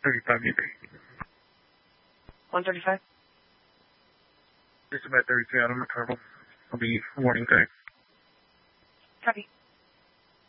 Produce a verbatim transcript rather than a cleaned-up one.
thirty-five maybe. one thirty-five? It's about thirty-two out of McCarville. I'll be warning guy. Copy.